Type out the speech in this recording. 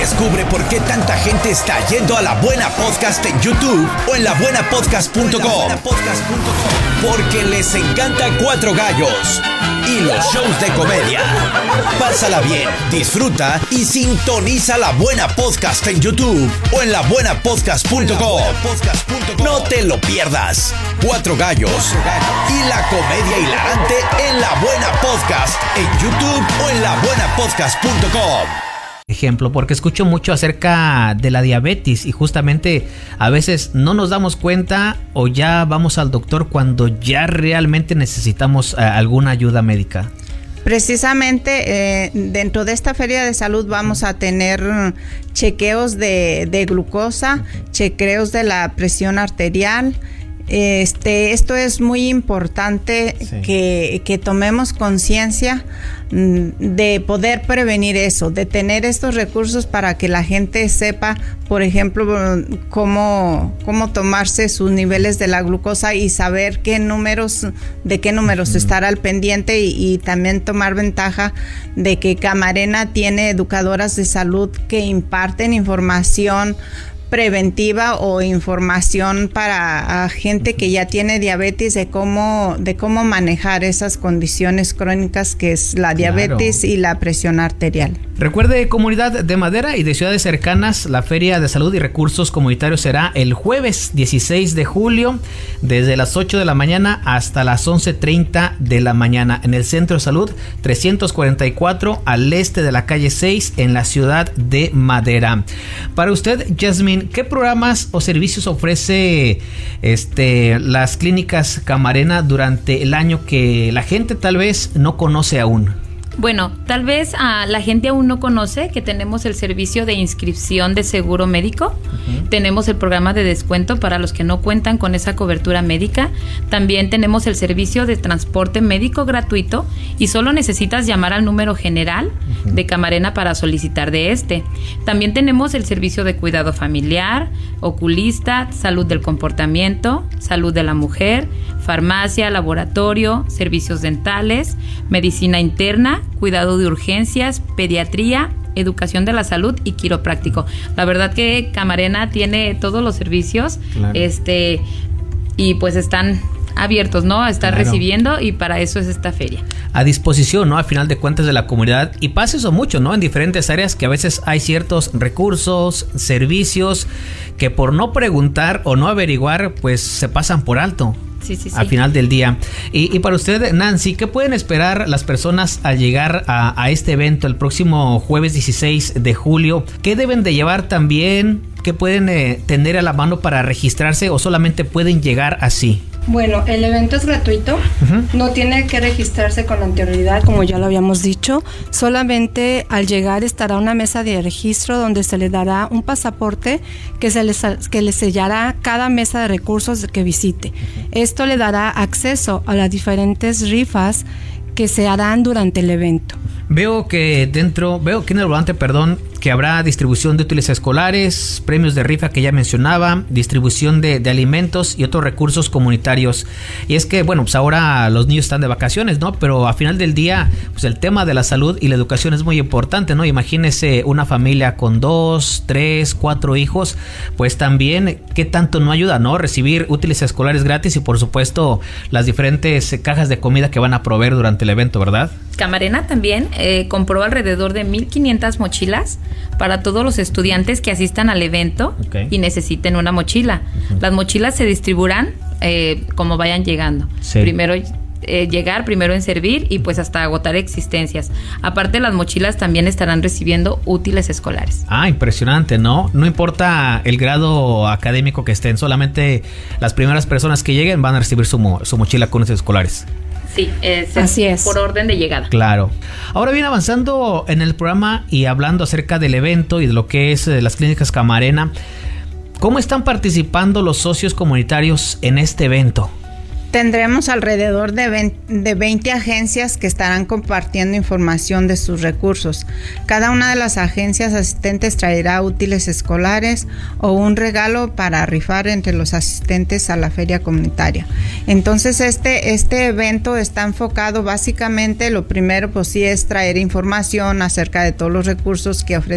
Descubre por qué tanta gente está yendo a La Buena Podcast en YouTube o en labuenapodcast.com. Porque les encanta Cuatro Gallos y los shows de comedia. Pásala bien, disfruta y sintoniza La Buena Podcast en YouTube o en labuenapodcast.com. No te lo pierdas. Cuatro Gallos y la comedia hilarante en La Buena Podcast en YouTube o en labuenapodcast.com. Ejemplo, porque escucho mucho acerca de la diabetes y justamente a veces no nos damos cuenta o ya vamos al doctor cuando ya realmente necesitamos alguna ayuda médica. Precisamente dentro de esta feria de salud vamos a tener chequeos de glucosa, chequeos de la presión arterial. Esto es muy importante, sí, que tomemos conciencia de poder prevenir eso, de tener estos recursos para que la gente sepa, por ejemplo, cómo tomarse sus niveles de la glucosa y saber de qué números estar al pendiente y también tomar ventaja de que Camarena tiene educadoras de salud que imparten información preventiva o información para gente que ya tiene diabetes de cómo manejar esas condiciones crónicas que es la diabetes, claro, y la presión arterial. Recuerde, comunidad de Madera y de ciudades cercanas, la Feria de Salud y Recursos Comunitarios será el jueves 16 de julio desde las 8 de la mañana hasta las 11:30 de la mañana en el Centro de Salud 344 al este de la calle 6 en la ciudad de Madera. Para usted, Yasmín, ¿qué programas o servicios ofrece las clínicas Camarena durante el año que la gente tal vez no conoce aún? Bueno, tal vez la gente aún no conoce que tenemos el servicio de inscripción de seguro médico. Uh-huh. Tenemos el programa de descuento para los que no cuentan con esa cobertura médica. También tenemos el servicio de transporte médico gratuito y solo necesitas llamar al número general, uh-huh, de Camarena para solicitar de este. También tenemos el servicio de cuidado familiar, oculista, salud del comportamiento, salud de la mujer, farmacia, laboratorio, servicios dentales, medicina interna, cuidado de urgencias, pediatría, educación de la salud y quiropráctico. La verdad que Camarena tiene todos los servicios, claro, y pues están abiertos, ¿no? A estar, claro, recibiendo, y para eso es esta feria. A disposición, ¿no? Al final de cuentas de la comunidad, y pasa eso mucho, ¿no? En diferentes áreas que a veces hay ciertos recursos, servicios que por no preguntar o no averiguar, pues se pasan por alto. Sí. Al final del día. Y para usted, Nancy, ¿qué pueden esperar las personas al llegar a este evento el próximo jueves 16 de julio? ¿Qué deben de llevar también? ¿Qué pueden tener a la mano para registrarse o solamente pueden llegar así? Bueno, el evento es gratuito, uh-huh, no tiene que registrarse con anterioridad, como ya lo habíamos dicho. Solamente al llegar estará una mesa de registro donde se le dará un pasaporte que le sellará cada mesa de recursos que visite. Uh-huh. Esto le dará acceso a las diferentes rifas que se harán durante el evento. Veo que en el volante, que habrá distribución de útiles escolares, premios de rifa que ya mencionaba, distribución de alimentos y otros recursos comunitarios. Y es que, bueno, pues ahora los niños están de vacaciones, ¿no? Pero a final del día, pues el tema de la salud y la educación es muy importante, ¿no? Imagínese una familia con 2, 3, 4 hijos, pues también, ¿qué tanto no ayuda, no? Recibir útiles escolares gratis y, por supuesto, las diferentes cajas de comida que van a proveer durante el evento, ¿verdad? Camarena también compró alrededor de 1,500 mochilas para todos los estudiantes que asistan al evento, okay, y necesiten una mochila. Uh-huh. Las mochilas se distribuirán como vayan llegando. Sí. Primero en servir y pues hasta agotar existencias. Aparte, las mochilas también estarán recibiendo útiles escolares. Impresionante, ¿no? No importa el grado académico que estén, solamente las primeras personas que lleguen van a recibir su mochila con útiles escolares. Sí, así es. Por orden de llegada. Claro. Ahora bien, avanzando en el programa y hablando acerca del evento y de lo que es las clínicas Camarena, ¿cómo están participando los socios comunitarios en este evento? Tendremos alrededor de 20 agencias que estarán compartiendo información de sus recursos. Cada una de las agencias asistentes traerá útiles escolares o un regalo para rifar entre los asistentes a la feria comunitaria. Entonces este evento está enfocado básicamente, lo primero pues sí es traer información acerca de todos los recursos que ofrece